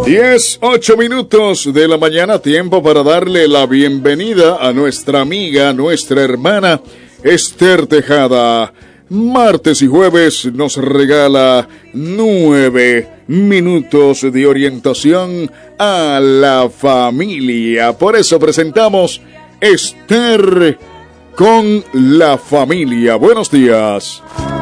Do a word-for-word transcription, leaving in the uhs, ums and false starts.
Diez, ocho minutos de la mañana, tiempo para darle la bienvenida a nuestra amiga, nuestra hermana Esther Tejada. Martes y jueves nos regala nueve minutos de orientación a la familia. Por eso presentamos Esther con la familia. Buenos días.